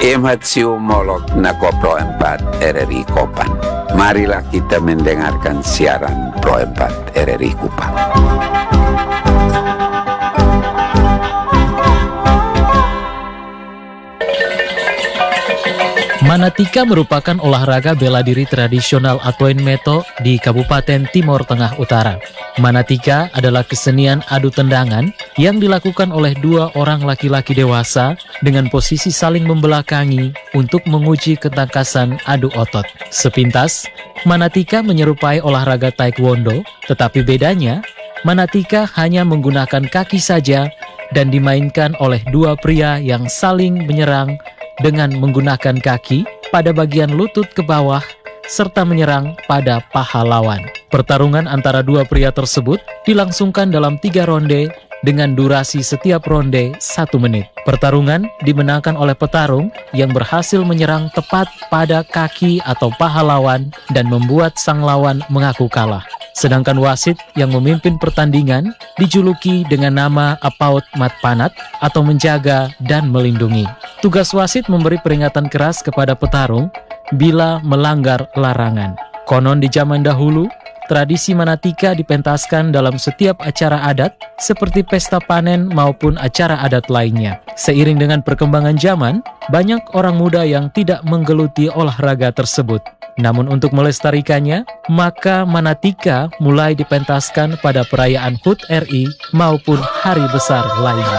Emat siumolog na ko Pro 4 RRI Kopan. Marilah kita mendengarkan siaran Pro 4 RRI Kupang. Manatika merupakan olahraga bela diri tradisional Atoen Meto di Kabupaten Timor Tengah Utara. Manatika adalah kesenian adu tendangan yang dilakukan oleh dua orang laki-laki dewasa dengan posisi saling membelakangi untuk menguji ketangkasan adu otot. Sepintas, Manatika menyerupai olahraga taekwondo, tetapi bedanya, Manatika hanya menggunakan kaki saja dan dimainkan oleh dua pria yang saling menyerang dengan menggunakan kaki pada bagian lutut ke bawah serta menyerang pada paha lawan. Pertarungan antara dua pria tersebut dilangsungkan dalam 3 ronde dengan durasi setiap ronde 1 menit. Pertarungan dimenangkan oleh petarung yang berhasil menyerang tepat pada kaki atau paha lawan dan membuat sang lawan mengaku kalah. Sedangkan wasit yang memimpin pertandingan dijuluki dengan nama Apaut Matpanat atau menjaga dan melindungi. Tugas wasit memberi peringatan keras kepada petarung bila melanggar larangan. Konon di zaman dahulu, tradisi Manatika dipentaskan dalam setiap acara adat seperti pesta panen maupun acara adat lainnya. Seiring dengan perkembangan zaman, banyak orang muda yang tidak menggeluti olahraga tersebut. Namun untuk melestarikannya, maka Manatika mulai dipentaskan pada perayaan HUT RI maupun hari besar lainnya.